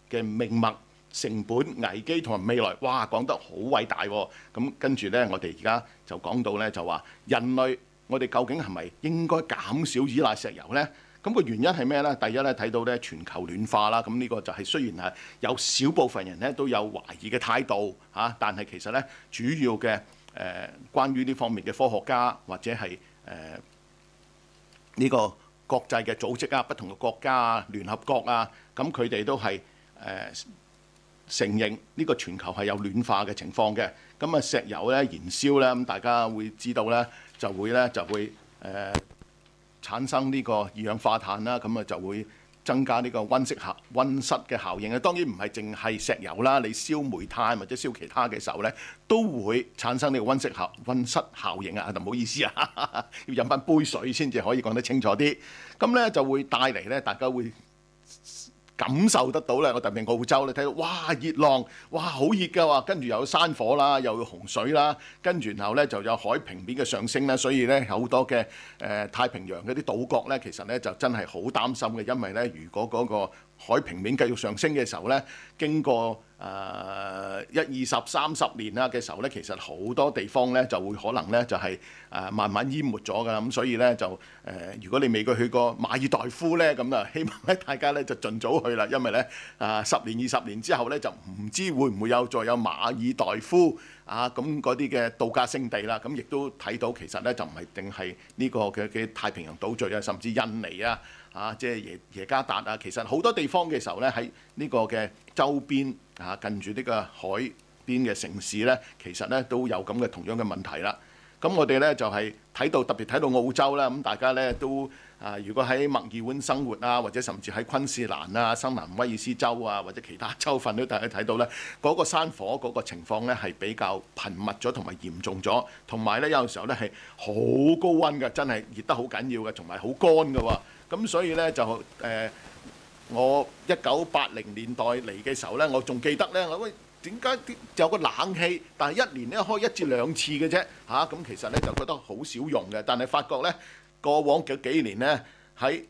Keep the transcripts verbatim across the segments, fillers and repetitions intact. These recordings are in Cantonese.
嘅命脈、成本、危機同埋未來，哇講得好偉大喎、哦！咁跟住呢，我哋而家就講到呢，就話人類我哋究竟係咪應該減少依賴石油呢？咁個原因係咩呢？第一咧，睇到咧全球暖化啦，咁呢個就係雖然係有少部分人咧都有懷疑嘅態度嚇、啊，但係其實咧主要嘅誒、呃、關於呢方面嘅科學家或者係誒呢個國際嘅組織啊、不同嘅國家啊、聯合國啊，咁佢哋都係誒、呃、承認呢個全球係有暖化嘅情況嘅。咁啊石油咧燃燒咧，咁大家會知道咧就會咧就會誒。呃產生呢個二氧化碳啦，咁啊就會增加呢個溫室效溫室嘅效應啊。當然唔係淨係石油啦，你燒煤炭或者燒其他嘅時候咧，都會產生呢個溫室效溫室效應啊。就唔好意思啊，要飲翻杯水先至可以講得清楚啲。咁咧就會帶嚟咧，大家會感受得到咧，我特別澳洲你睇到，哇熱浪，哇好熱㗎喎，跟住又有山火啦，又有洪水啦，跟住然後咧就有海平面嘅上升啦，所以咧有好多嘅誒、呃、太平洋嗰啲島國咧，其實咧就真係好擔心嘅，因為咧如果嗰個海平面繼續上升嘅時候咧，經過誒、呃、一二十三十年啦嘅時候咧，其實好多地方咧就會可能咧就係、是、誒、呃、慢慢淹沒咗㗎啦。咁所以咧就誒、呃，如果你未過去過馬爾代夫咧，咁啊希望咧大家咧就盡早去啦，因為咧啊十年二十年之後咧就唔知會唔會有再有馬爾代夫啊咁嗰啲嘅度假勝地啦。咁亦都睇到其實咧就唔係定係呢個嘅嘅太平洋島嶼啊，甚至印尼啊。啊，即係耶耶加達啊，其實好多地方嘅時候咧，喺呢個嘅周邊啊，近住呢個海邊嘅城市咧，其實咧都有咁嘅同樣嘅問題啦。咁我哋咧就係睇到特別睇到澳洲啦，咁大家咧都啊，如果喺墨爾本生活啊，或者甚至喺昆士蘭啊、新南威爾斯州啊，或者其他州份都大家睇到咧，嗰個山火嗰個情況咧係比較頻密咗同埋嚴重咗，同埋咧有時候咧係好高溫嘅，真係熱得好緊要嘅，同埋好乾嘅喎。咁所以咧就誒、呃，我一九八零年代嚟嘅時候咧，我仲記得咧，我喂點解啲有個冷氣，但係一年咧開一至兩次嘅啫嚇，咁、啊、其實咧就覺得好少用嘅，但係發覺咧過往嘅幾年咧喺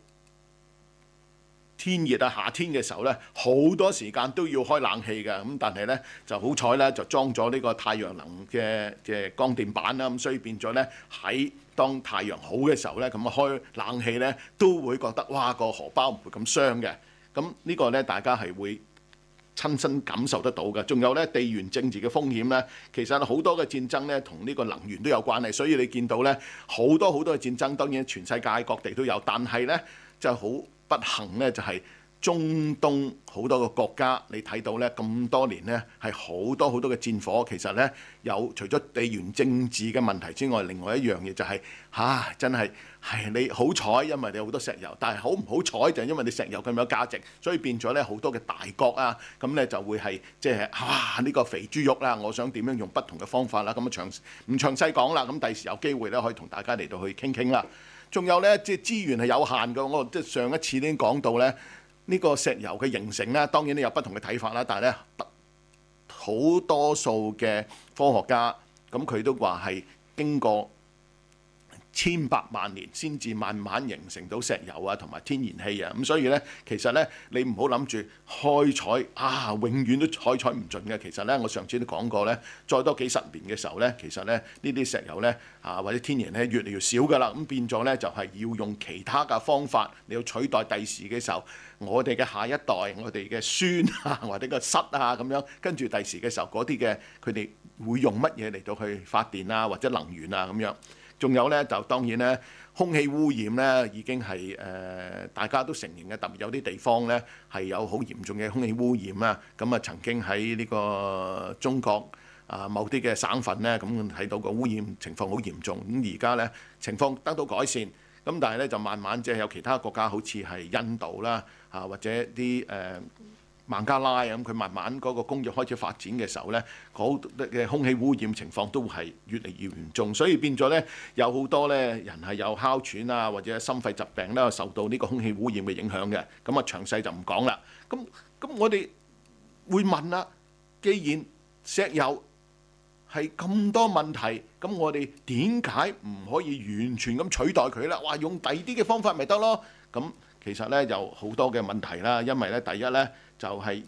天熱啊夏天嘅時候咧，好多時間都要開冷氣嘅，咁但係咧就好彩咧就裝咗呢個太陽能嘅嘅光電板啦，咁所以變咗咧喺當太陽好嘅時候咧，咁啊開冷氣咧都會覺得哇個荷包唔會咁傷嘅。咁呢個咧大家係會親身感受得到嘅。仲有咧地緣政治嘅風險咧，其實好多嘅戰爭咧同呢個能源都有關係，所以你見到咧好多好多嘅戰爭，當然全世界各地都有，但係咧就好不幸咧就係、是。中東好多個國家，你睇到咧咁多年咧，係好多好多嘅戰火。其實咧有除咗地緣政治嘅問題之外，另外一樣嘢就係、是、嚇、啊、真係係你好彩，因為你有好多石油。但係好唔好彩就係因為你石油咁有價值，所以變咗咧好多嘅大國啊，咁咧就會係即係啊呢、這個肥豬肉啦。我想點樣用不同嘅方法啦？咁啊詳唔詳細講啦。咁第時有機會咧可以同大家嚟到去傾傾啦。仲有咧即係資源係有限嘅，我即係上一次已經講到咧。呢個石油嘅形成咧，當然都有不同嘅睇法啦。但係咧，好多數嘅科學家咁佢都話係經過千百萬年先至慢慢形成到石油啊，同埋天然氣啊。咁所以咧，其實咧，你唔好諗住開採啊，永遠都開採唔盡嘅。其實咧，我上次都講過咧，再多幾十年嘅時候咧，其實咧呢啲石油咧啊或者天然氣越嚟越少㗎啦。咁變咗咧就係要用其他嘅方法你要取代第時嘅時候。我哋嘅下一代，我哋嘅孫啊，或者個室啊咁樣，跟住第時嘅時候，嗰啲嘅佢哋會用乜嘢嚟到去發電啊，或者能源啊咁樣。仲有咧，就當然咧，空氣污染咧已經係誒、呃、大家都承認嘅，特別有啲地方咧係有好嚴重嘅空氣污染啊。咁啊，曾經喺呢個中國啊某啲嘅省份咧，咁睇到個污染情況好嚴重。咁而家咧情況得到改善。咁但係咧就慢慢即係有其他國家，好似係印度啦，啊或者啲誒、呃、孟加拉咁，佢慢慢嗰個工業開始發展嘅時候咧，嗰嘅空氣污染情況都係越嚟越嚴重，所以變咗咧有好多咧人係有哮喘啊，或者心肺疾病咧受到呢個空氣污染嘅影響嘅。咁啊詳細就唔講啦。咁咁我哋會問啦，既然石油係咁多問題，咁我哋點解唔可以完全咁取代佢啦？哇，用第二啲嘅方法咪得咯？咁其實咧有好多嘅問題啦，因為咧第一咧就係